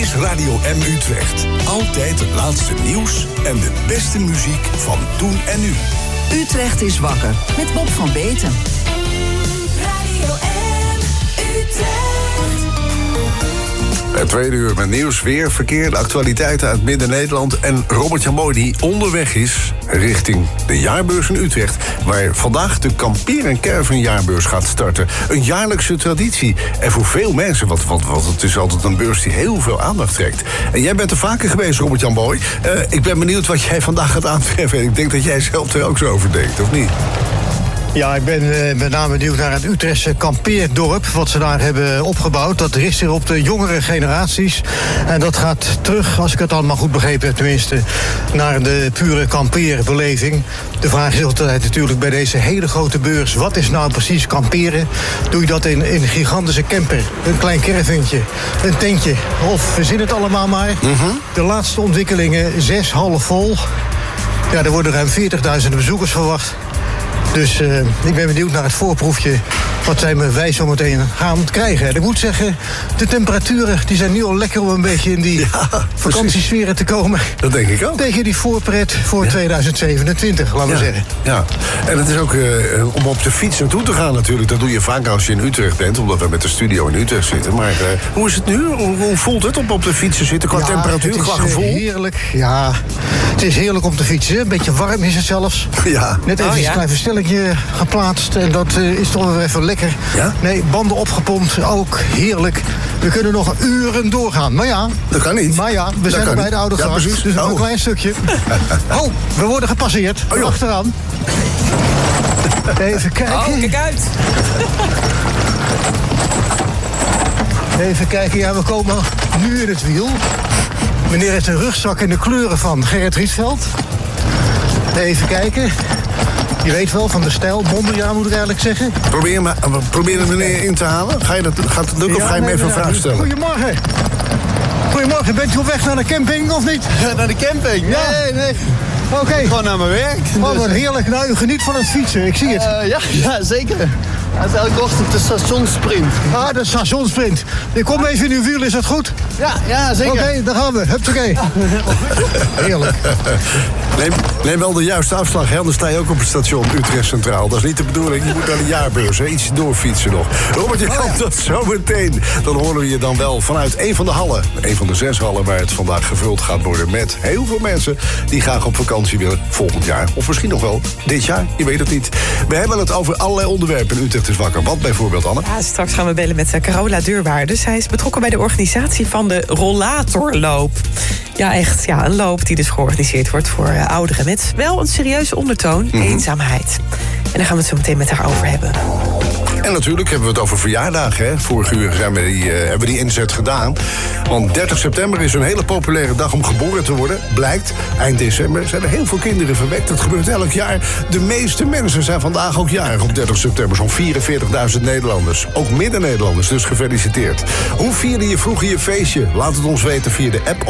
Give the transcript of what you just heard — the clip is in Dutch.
is Radio M Utrecht. Altijd het laatste nieuws en de beste muziek van toen en nu. Utrecht is wakker met Bob van Beten. Radio M Utrecht. Het tweede uur met nieuws, weer, verkeer, de actualiteiten uit Midden-Nederland. En Robert-Jan Mooi die onderweg is richting de jaarbeurs in Utrecht, waar vandaag de kampeer- en caravanjaarbeurs gaat starten. Een jaarlijkse traditie. En voor veel mensen, want het is altijd een beurs die heel veel aandacht trekt. En jij bent er vaker geweest, Robert-Jan Mooi. Ik ben benieuwd wat jij vandaag gaat aantreffen. Ik denk dat jij zelf er ook zo over denkt, of niet? Ja, ik ben met name benieuwd naar het Utrechtse kampeerdorp, wat ze daar hebben opgebouwd. Dat richt zich op de jongere generaties. En dat gaat terug, als ik het allemaal goed begrepen heb tenminste, naar de pure kampeerbeleving. De vraag is altijd natuurlijk bij deze hele grote beurs, wat is nou precies kamperen? Doe je dat in een gigantische camper, een klein caravantje, een tentje, of verzin het allemaal maar. De laatste ontwikkelingen, 6 half vol. Ja, er worden ruim 40.000 bezoekers verwacht. Dus ik ben benieuwd naar het voorproefje wat zij me wij zo meteen gaan krijgen. En ik moet zeggen, de temperaturen die zijn nu al lekker om een beetje in die vakantiesferen te komen. Dat denk ik ook. Tegen die voorpret voor 2027, laten we zeggen. Ja, en het is ook om op de fiets naartoe te gaan natuurlijk. Dat doe je vaak als je in Utrecht bent, omdat we met de studio in Utrecht zitten. Maar hoe is het nu? Hoe voelt het om op de fiets te zitten qua temperatuur, qua gevoel? Heerlijk. Ja, het is heerlijk om te fietsen. Een beetje warm is het zelfs. Ja. Net even een klein verstellingje geplaatst en dat is toch weer even lekker. Ja? Nee, banden opgepompt, ook heerlijk. We kunnen nog uren doorgaan. Maar ja, dat kan niet. Maar ja, we zijn nog bij de oude gracht, dus nog een klein stukje. Oh, we worden gepasseerd. Achteraan. Even kijken. Oh, kijk uit. Even kijken, ja, we komen nu in het wiel. Meneer heeft een rugzak in de kleuren van Gerrit Rietveld. Even kijken. Je weet wel, van de stijl, Mondriaan moet ik eigenlijk zeggen. Probeer de meneer in te halen. Gaat het lukken of ga je hem even een vraag stellen? Goedemorgen. Goedemorgen, bent u op weg naar de camping of niet? Naar de camping? Nee. Oké. Gewoon naar mijn werk. Oh, wat heerlijk. Nou, u geniet van het fietsen, ik zie het. Ja, zeker. Het is elke ochtend de stationssprint. Ah, de stationssprint. Ik kom even in uw wiel, is dat goed? Ja, zeker. Oké, daar gaan we. Hupsakee. Heerlijk. Neem wel de juiste afslag, hè? Anders sta je ook op het station Utrecht Centraal. Dat is niet de bedoeling. Je moet naar de jaarbeurs, hè? Iets doorfietsen nog. Robert, je kan dat zo meteen. Dan horen we je dan wel vanuit een van de hallen. Een van de 6 hallen waar het vandaag gevuld gaat worden met heel veel mensen die graag op vakantie willen volgend jaar. Of misschien nog wel dit jaar, je weet het niet. We hebben het over allerlei onderwerpen in Utrecht is wakker. Wat bijvoorbeeld, Anne? Ja, straks gaan we bellen met Carola Deurwaarders. Zij is betrokken bij de organisatie van de Rollatorloop. Ja, echt. Ja, een loop die dus georganiseerd wordt voor ouderen met wel een serieuze ondertoon, eenzaamheid. En daar gaan we het zo meteen met haar over hebben. En natuurlijk hebben we het over verjaardagen. Hè? Vorige uur hebben we die inzet gedaan. Want 30 september is een hele populaire dag om geboren te worden. Blijkt, eind december zijn er heel veel kinderen verwekt. Dat gebeurt elk jaar. De meeste mensen zijn vandaag ook jarig op 30 september. Zo'n 44.000 Nederlanders. Ook Midden-Nederlanders, dus gefeliciteerd. Hoe vierde je vroeger je feestje? Laat het ons weten via de app